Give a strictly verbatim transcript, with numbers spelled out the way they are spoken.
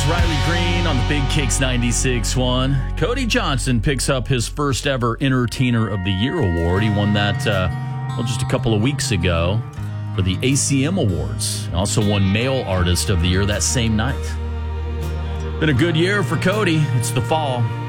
Riley Green on the Big Kicks ninety-six point one. Cody Johnson picks up his first ever Entertainer of the Year award. He won that uh, well just a couple of weeks ago for the A C M Awards. Also won Male Artist of the Year that same night. Been a good year for Cody. It's the fall.